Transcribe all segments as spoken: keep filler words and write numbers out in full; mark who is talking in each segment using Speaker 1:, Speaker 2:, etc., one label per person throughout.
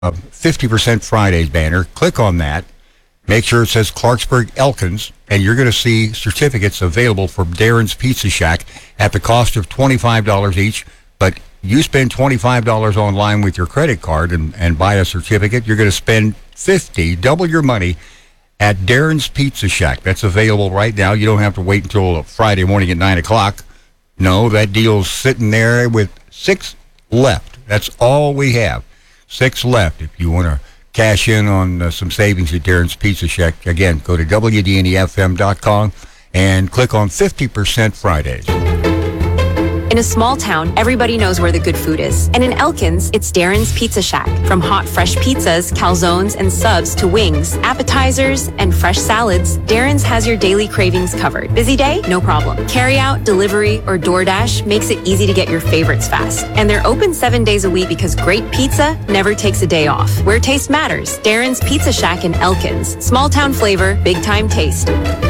Speaker 1: uh, fifty percent Fridays banner. Click on that. Make sure it says Clarksburg Elkins, and you're going to see certificates available for Darren's Pizza Shack at the cost of twenty-five dollars each. But you spend twenty-five dollars online with your credit card and, and buy a certificate, you're going to spend fifty dollars, double your money, at Darren's Pizza Shack. That's available right now. You don't have to wait until Friday morning at nine o'clock. No, that deal's sitting there with six left. That's all we have. Six left. If you want to cash in on uh, some savings at Darren's Pizza Shack, again, go to W D N E F M dot com and click on fifty percent Fridays.
Speaker 2: In a small town, everybody knows where the good food is. And in Elkins, it's Darren's Pizza Shack. From hot, fresh pizzas, calzones, and subs to wings, appetizers, and fresh salads, Darren's has your daily cravings covered. Busy day? No problem. Carry out, delivery, or DoorDash makes it easy to get your favorites fast. And they're open seven days a week because great pizza never takes a day off. Where taste matters, Darren's Pizza Shack in Elkins. Small town flavor, big time taste.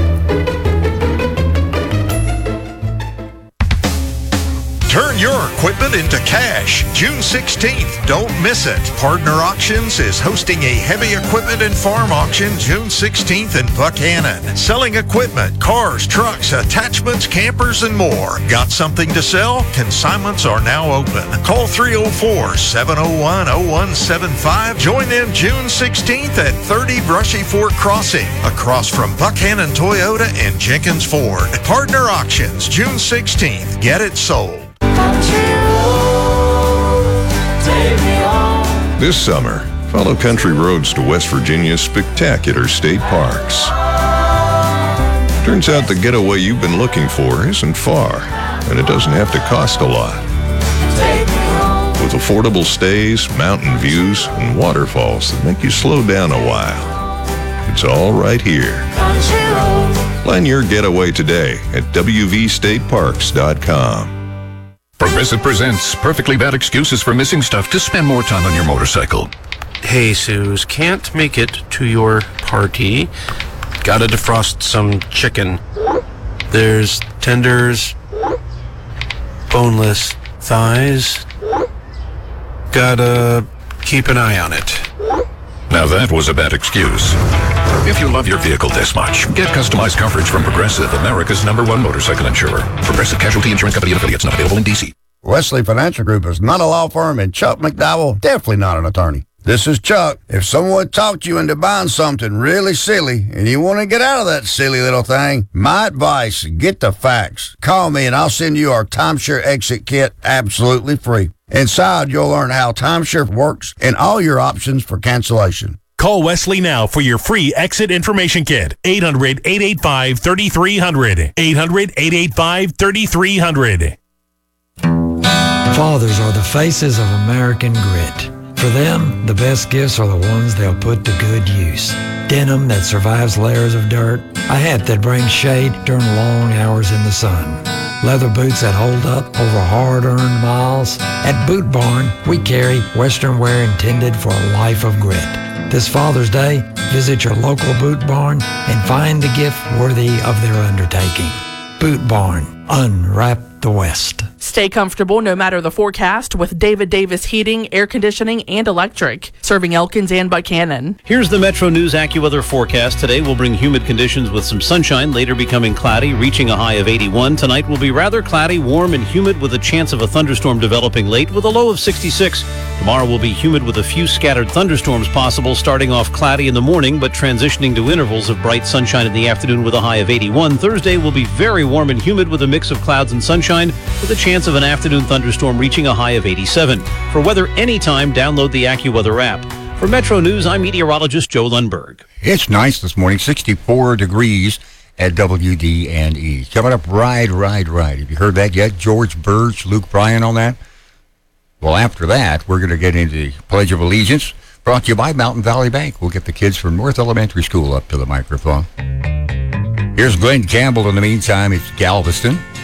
Speaker 3: Turn your equipment into cash. June sixteenth. Don't miss it. Partner Auctions is hosting a heavy equipment and farm auction June sixteenth in Buckhannon. Selling equipment, cars, trucks, attachments, campers, and more. Got something to sell? Consignments are now open. Call three oh four, seven oh one, oh one seven five. Join them June sixteenth at thirty Brushy Fork Crossing, across from Buckhannon Toyota and Jenkins Ford. Partner Auctions, June sixteenth. Get it sold.
Speaker 4: This summer, follow country roads to West Virginia's spectacular state parks. Turns out the getaway you've been looking for isn't far, and it doesn't have to cost a lot. With affordable stays, mountain views, and waterfalls that make you slow down a while. It's all right here. Plan your getaway today at W V state parks dot com.
Speaker 5: Progressive presents Perfectly Bad Excuses for Missing Stuff to Spend More Time on Your Motorcycle.
Speaker 6: Hey, Suze, can't make it to your party. Gotta defrost some chicken. There's tenders, boneless thighs. Gotta keep an eye on it.
Speaker 5: Now that was a bad excuse. If you love your vehicle this much, get customized coverage from Progressive, America's number one motorcycle insurer. Progressive Casualty Insurance Company and affiliates, not available in D C.
Speaker 7: Wesley Financial Group is not a law firm, and Chuck McDowell definitely not an attorney. This is Chuck. If someone talked you into buying something really silly and you want to get out of that silly little thing, my advice, get the facts. Call me and I'll send you our timeshare exit kit absolutely free. Inside, you'll learn how timeshare works and all your options for cancellation.
Speaker 8: Call Wesley now for your free exit information kit. eight hundred, eight eight five, three three zero zero. eight hundred, eight eight five, three three zero zero.
Speaker 9: Fathers are the faces of American grit. For them, the best gifts are the ones they'll put to good use. Denim that survives layers of dirt, a hat that brings shade during long hours in the sun, leather boots that hold up over hard-earned miles. At Boot Barn, we carry Western wear intended for a life of grit. This Father's Day, visit your local Boot Barn and find the gift worthy of their undertaking. Boot Barn, unwrap the West.
Speaker 10: Stay comfortable no matter the forecast with David Davis Heating, Air Conditioning, and Electric, serving Elkins and Buckhannon.
Speaker 11: Here's the Metro News AccuWeather forecast. Today will bring humid conditions with some sunshine, later becoming cloudy, reaching a high of eighty-one. Tonight will be rather cloudy, warm, and humid with a chance of a thunderstorm developing late with a low of sixty-six. Tomorrow will be humid with a few scattered thunderstorms possible, starting off cloudy in the morning but transitioning to intervals of bright sunshine in the afternoon with a high of eighty-one. Thursday will be very warm and humid with a mix of clouds and sunshine with a chance of an afternoon thunderstorm reaching a high of eighty-seven. For weather anytime, download the AccuWeather app. For Metro News, I'm meteorologist Joe Lundberg.
Speaker 1: It's nice this morning, sixty-four degrees at W D N E. Coming up, Ride, Ride, Ride. Have you heard that yet? George Birch, Luke Bryan on that? Well, after that, we're going to get into the Pledge of Allegiance, brought to you by Mountain Valley Bank. We'll get the kids from North Elementary School up to the microphone. Here's Glenn Campbell. In the meantime, it's Galveston.